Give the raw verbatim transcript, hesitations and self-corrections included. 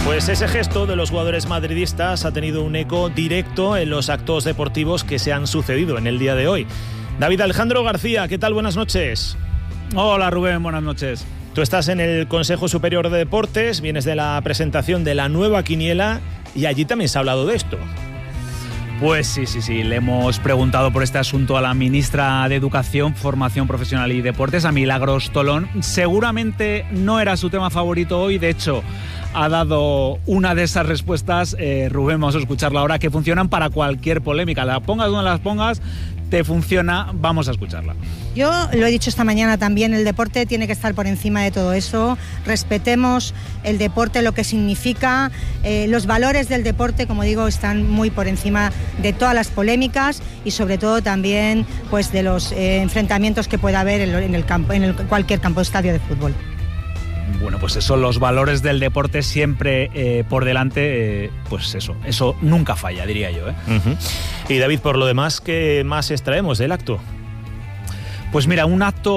Pues ese gesto de los jugadores madridistas ha tenido un eco directo en los actos deportivos que se han sucedido en el día de hoy. David Alejandro García, ¿qué tal? Buenas noches. Hola Rubén, buenas noches. Tú estás en el Consejo Superior de Deportes, vienes de la presentación de la nueva quiniela y allí también se ha hablado de esto. Pues sí, sí, sí, le hemos preguntado por este asunto a la ministra de Educación, Formación Profesional y Deportes, a Milagros Tolón. Seguramente no era su tema favorito hoy, de hecho ha dado una de esas respuestas, eh, Rubén, vamos a escucharla ahora, que funcionan para cualquier polémica. La pongas donde las pongas, te funciona, vamos a escucharla. Yo lo he dicho esta mañana también, el deporte tiene que estar por encima de todo eso, respetemos el deporte, lo que significa, eh, los valores del deporte, como digo, están muy por encima de todas las polémicas y sobre todo también pues de los eh, enfrentamientos que pueda haber en, en el campo, en el, cualquier campo, estadio de fútbol. Bueno, pues eso, los valores del deporte siempre eh, por delante, eh, pues eso, eso nunca falla, diría yo, ¿eh? Uh-huh. Y David, por lo demás, ¿qué más extraemos del acto? Pues mira, un acto